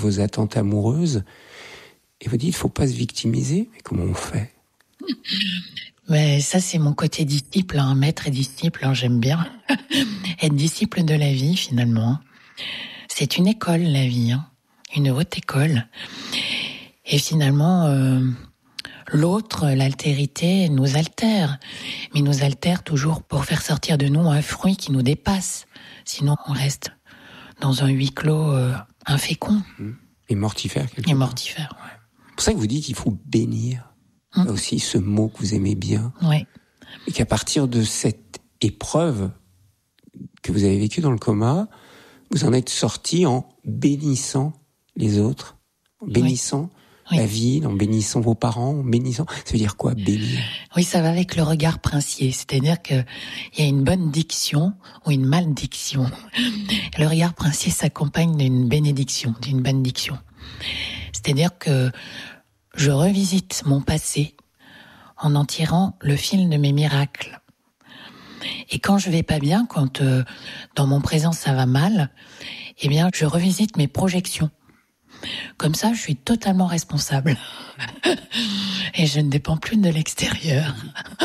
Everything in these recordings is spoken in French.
vos attentes amoureuses. Et vous dites, il ne faut pas se victimiser. Mais comment on fait ? Mais ça, c'est mon côté disciple, maître et disciple, j'aime bien. Être disciple de la vie, finalement. C'est une école, la vie, une haute école. Et finalement, l'autre, l'altérité, nous altère. Mais nous altère toujours pour faire sortir de nous un fruit qui nous dépasse. Sinon, on reste dans un huis clos infécond. Et mortifère, quelque part. Et mortifère, ouais. C'est pour ça que vous dites qu'il faut bénir. Aussi ce mot que vous aimez bien. Oui. Et qu'à partir de cette épreuve que vous avez vécue dans le coma, vous en êtes sorti en bénissant les autres, en bénissant la vie, en bénissant vos parents, en bénissant... Ça veut dire quoi, bénir ? Oui, ça va avec le regard princier. C'est-à-dire qu'il y a une bonne diction ou une maldiction. Le regard princier s'accompagne d'une bénédiction, d'une bonne diction. C'est-à-dire que je revisite mon passé en tirant le fil de mes miracles. Et quand je vais pas bien, quand dans mon présent ça va mal, eh bien je revisite mes projections. Comme ça, je suis totalement responsable. Et je ne dépends plus de l'extérieur.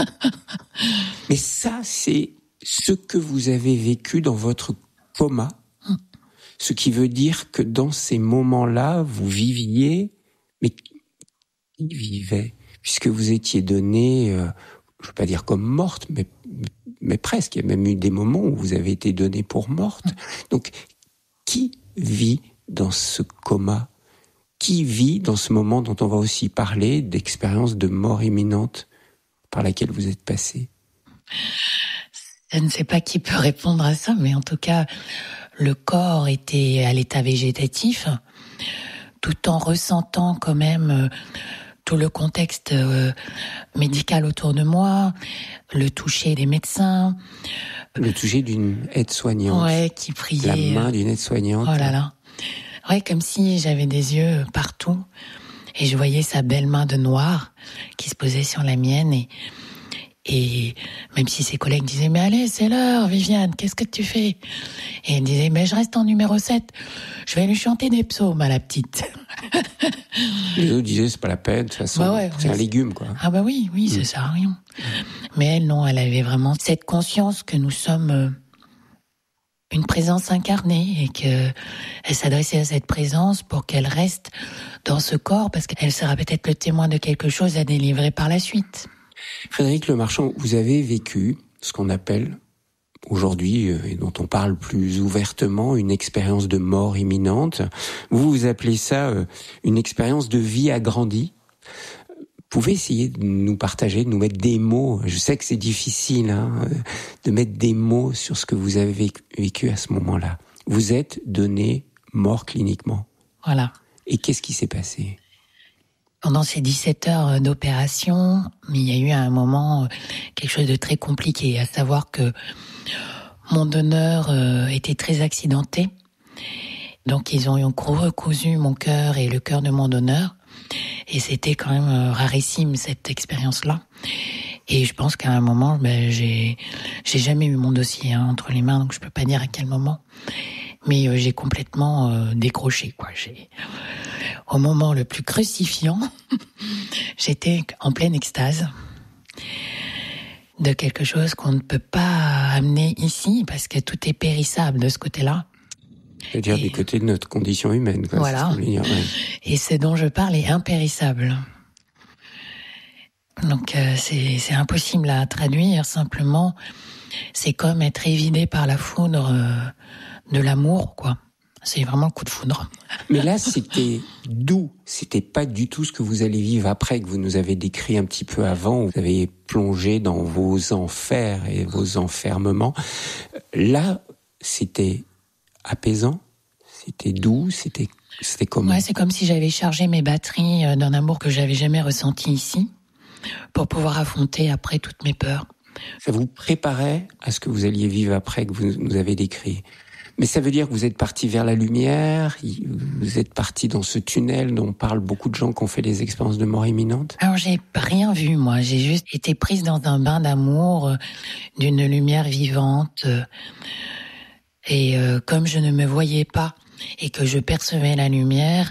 Mais ça, c'est ce que vous avez vécu dans votre coma. Ce qui veut dire que dans ces moments-là, vous viviez, mais qui vivait ? Puisque vous étiez donnée, je ne veux pas dire comme morte, mais presque. Il y a même eu des moments où vous avez été donnée pour morte. Donc, qui vit dans ce coma ? Qui vit dans ce moment dont on va aussi parler, d'expérience de mort imminente par laquelle vous êtes passé ? Je ne sais pas qui peut répondre à ça, mais en tout cas, le corps était à l'état végétatif, tout en ressentant quand même tout le contexte médical autour de moi, le toucher des médecins. Le toucher d'une aide-soignante. Ouais, qui priait. La main d'une aide-soignante. Oh là là. Ouais, comme si j'avais des yeux partout et je voyais sa belle main de noir qui se posait sur la mienne et même si ses collègues disaient « Mais allez, c'est l'heure, Viviane, qu'est-ce que tu fais ?» Et elle disait « Mais je reste en numéro 7, je vais lui chanter des psaumes à la petite. » Les autres disaient « C'est pas la peine, de toute façon, c'est un légume, quoi. » Ah bah oui, ça sert à rien. Mais elle, non, elle avait vraiment cette conscience que nous sommes une présence incarnée et qu'elle s'adressait à cette présence pour qu'elle reste dans ce corps parce qu'elle sera peut-être le témoin de quelque chose à délivrer par la suite. Frédéric Lemarchand, vous avez vécu ce qu'on appelle aujourd'hui, et dont on parle plus ouvertement, une expérience de mort imminente. Vous appelez ça une expérience de vie agrandie. Vous pouvez essayer de nous partager, de nous mettre des mots. Je sais que c'est difficile de mettre des mots sur ce que vous avez vécu à ce moment-là. Vous êtes donné mort cliniquement. Voilà. Et qu'est-ce qui s'est passé ? Pendant ces 17 heures d'opération, il y a eu à un moment quelque chose de très compliqué, à savoir que mon donneur était très accidenté. Donc ils ont recousu mon cœur et le cœur de mon donneur. Et c'était quand même rarissime, cette expérience-là. Et je pense qu'à un moment, j'ai jamais eu mon dossier entre les mains, donc je peux pas dire à quel moment. Mais j'ai complètement décroché, quoi. Au moment le plus crucifiant, j'étais en pleine extase de quelque chose qu'on ne peut pas amener ici, parce que tout est périssable de ce côté-là. C'est-à-dire du côté de notre condition humaine, quoi. Voilà. Et ce dont je parle est impérissable. Donc c'est impossible à traduire, simplement. C'est comme être évidé par la foudre de l'amour, quoi. C'est vraiment le coup de foudre. Mais là, c'était doux. C'était pas du tout ce que vous allez vivre après, que vous nous avez décrit un petit peu avant. Vous avez plongé dans vos enfers et vos enfermements. Là, c'était apaisant, c'était doux, c'était comment ? Ouais, c'est comme si j'avais chargé mes batteries d'un amour que j'avais jamais ressenti ici, pour pouvoir affronter après toutes mes peurs. Ça vous préparait à ce que vous alliez vivre après, que vous nous avez décrit. Mais ça veut dire que vous êtes parti vers la lumière, vous êtes parti dans ce tunnel dont parlent beaucoup de gens qui ont fait des expériences de mort imminente. Alors j'ai rien vu, moi, j'ai juste été prise dans un bain d'amour, d'une lumière vivante. Et comme je ne me voyais pas et que je percevais la lumière,